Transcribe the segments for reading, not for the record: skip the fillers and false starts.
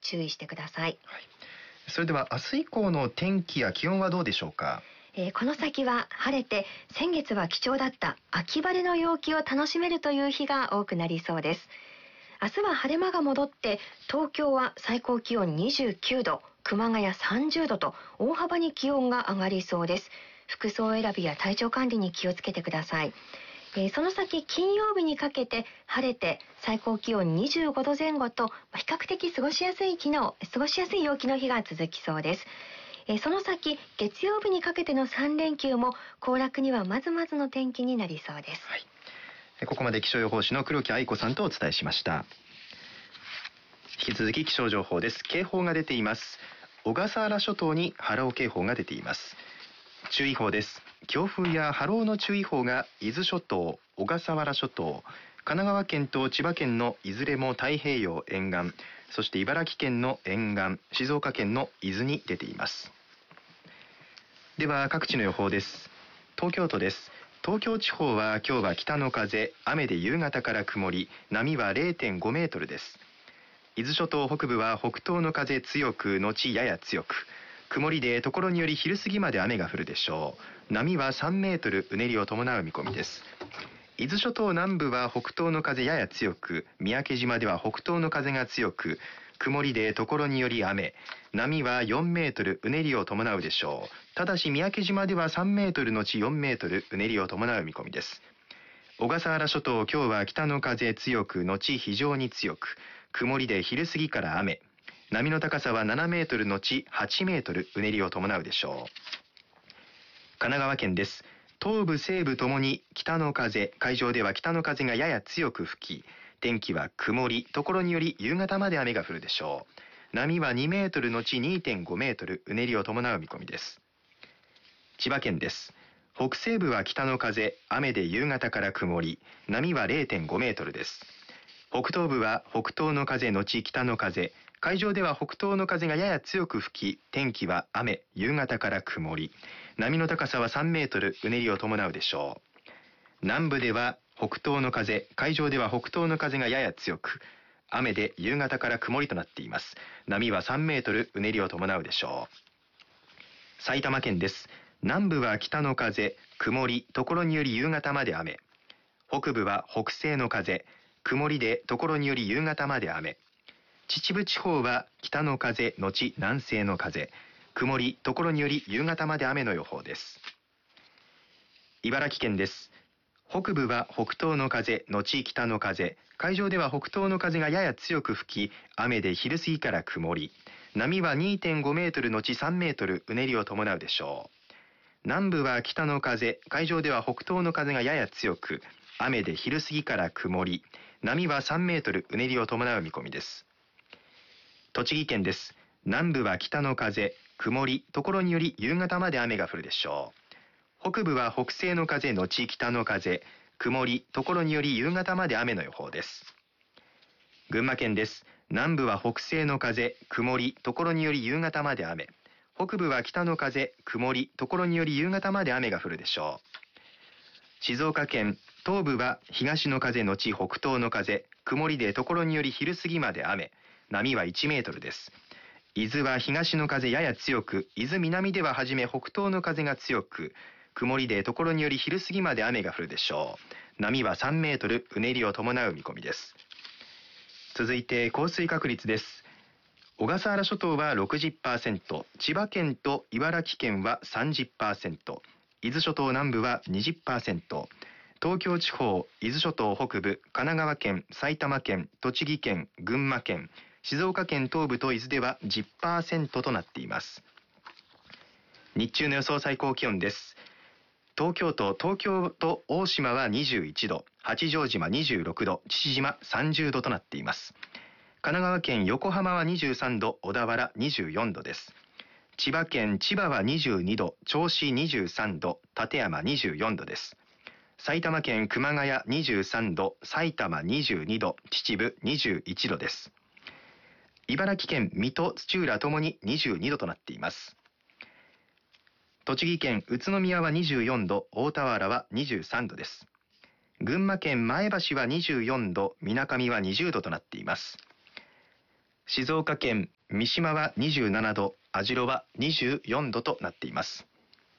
注意してください。 はい、それでは明日以降の天気や気温はどうでしょうか？ この先は晴れて、先月は貴重だった秋晴れの陽気を楽しめるという日が多くなりそうです。明日は晴れ間が戻って、東京は最高気温29度、熊谷30度と大幅に気温が上がりそうです。服装選びや体調管理に気をつけてください。その先金曜日にかけて晴れて最高気温25度前後と比較的過ごしやすい陽気の日が続きそうです。その先月曜日にかけての3連休も行楽にはまずまずの天気になりそうです。 はい、ここまで気象予報士の黒木愛子さんとお伝えしました。引き続き気象情報です。警報が出ています。小笠原諸島に波浪警報が出ています。注意報です。強風や波浪の注意報が伊豆諸島、小笠原諸島、神奈川県と千葉県のいずれも太平洋沿岸、そして茨城県の沿岸、静岡県の伊豆に出ています。では各地の予報です。東京都です。東京地方は今日は北の風、雨で夕方から曇り、波は 0.5 メートルです。伊豆諸島北部は北東の風強く後やや強く、曇りで所により昼過ぎまで雨が降るでしょう。波は3メートルうねりを伴う見込みです。伊豆諸島南部は北東の風やや強く、三宅島では北東の風が強く、曇りで所により雨、波は4メートルうねりを伴うでしょう。ただし三宅島では3メートル後4メートルうねりを伴う見込みです。小笠原諸島今日は北の風強く後非常に強く、曇りで昼過ぎから雨、波の高さは7メートル後8メートルうねりを伴うでしょう。神奈川県です。東部西部ともに北の風、海上では北の風がやや強く吹き、天気は曇り、所により夕方まで雨が降るでしょう。波は2メートル後 2.5 メートルうねりを伴う見込みです。千葉県です。北西部は北の風、雨で夕方から曇り、波は 0.5 メートルです。北東部は北東の風後北の風、海上では北東の風がやや強く吹き、天気は雨、夕方から曇り、波の高さは3メートルうねりを伴うでしょう。南部では北東の風、海上では北東の風がやや強く、雨で夕方から曇りとなっています。波は3メートルうねりを伴うでしょう。埼玉県です。南部は北の風、曇り、所により夕方まで雨。北部は北西の風、曇りで所により夕方まで雨。秩父地方は北の風後南西の風、曇り、所により夕方まで雨の予報です。茨城県です。北部は北東の風後北の風、海上では北東の風がやや強く吹き、雨で昼過ぎから曇り、波は 2.5 メートル後3メートルうねりを伴うでしょう。南部は北の風、海上では北東の風がやや強く、雨で昼過ぎから曇り、波は3メートルうねりを伴う見込みです。栃木県です。南部は北の風、曇り、所により夕方まで雨が降るでしょう。北部は北西の風後北の風、曇り、所により夕方まで雨の予報です。群馬県です。南部は北西の風、曇り、所により夕方まで雨。北部は北の風、曇り、所により夕方まで雨が降るでしょう。静岡県、東部は東の風後北東の風、曇りで所により昼過ぎまで雨。波は1メートルです。伊豆は東の風やや強く、伊豆南でははじめ北東の風が強く、曇りで所により昼過ぎまで雨が降るでしょう。波は3メートルうねりを伴う見込みです。続いて降水確率です。小笠原諸島は 60%、千葉県と茨城県は 30%、伊豆諸島南部は 20%、東京地方、伊豆諸島北部、神奈川県、埼玉県、栃木県、群馬県、静岡県東部と伊豆では 10% となっています。日中の予想最高気温です。東京都大島は21度、八丈島26度、父島30度となっています。神奈川県横浜は23度、小田原24度です。千葉県千葉は22度、銚子23度、館山24度です。埼玉県熊谷23度、埼玉22度、秩父21度です。茨城県水戸、土浦ともに22度となっています。栃木県宇都宮は24度、大田原は23度です。群馬県前橋は24度、水上は20度となっています。 静岡県三島は27度、網代は24度となっています。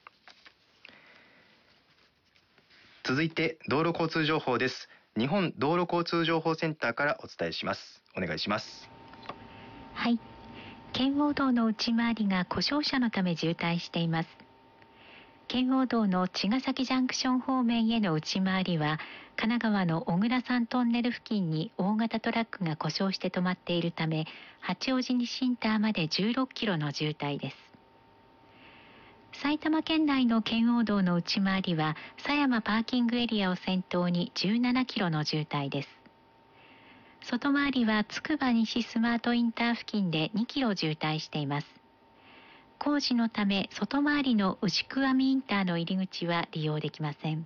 続いて道路交通情報です。日本道路交通情報センターからお伝えします。お願いします。 はい、圏央道の内回りが故障車のため渋滞しています。圏央道の茅ヶ崎ジャンクション方面への内回りは神奈川の小倉山トンネル付近に大型トラックが故障して止まっているため、八王子西インターまで16キロの渋滞です。埼玉県内の圏央道の内回りは狭山パーキングエリアを先頭に17キロの渋滞です。外回りはつくば西スマートインター付近で2キロ渋滞しています。工事のため外回りの牛久網インターの入り口は利用できません。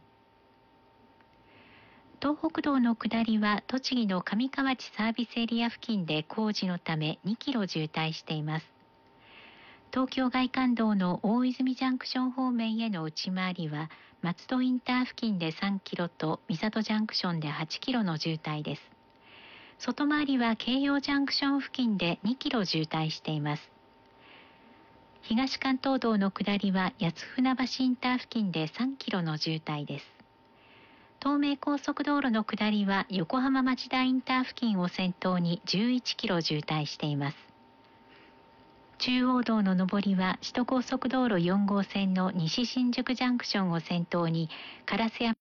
東北道の下りは栃木の上河内サービスエリア付近で工事のため2キロ渋滞しています。東京外環道の大泉ジャンクション方面への内回りは松戸インター付近で3キロと三郷ジャンクションで8キロの渋滞です。外回りは京葉ジャンクション付近で2キロ渋滞しています。東関東道の下りは八船橋インター付近で3キロの渋滞です。東名高速道路の下りは横浜町田インター付近を先頭に11キロ渋滞しています。中央道の上りは首都高速道路4号線の西新宿ジャンクションを先頭に烏山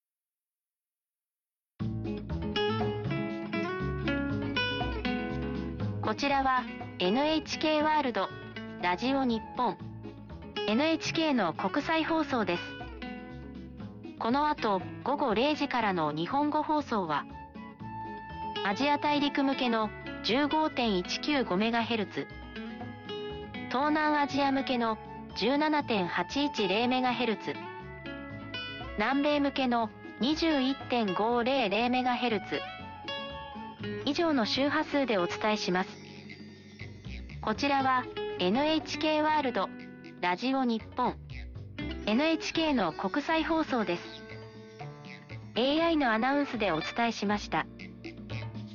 こちらは NHK ワールドラジオ日本 NHK の国際放送です。この後午後0時からの日本語放送はアジア大陸向けの 15.195MHz、 東南アジア向けの 17.810MHz、 南米向けの 21.500MHz 以上の周波数でお伝えします。こちらは NHK ワールドラジオ日本 NHK の国際放送です。 AI のアナウンスでお伝えしました。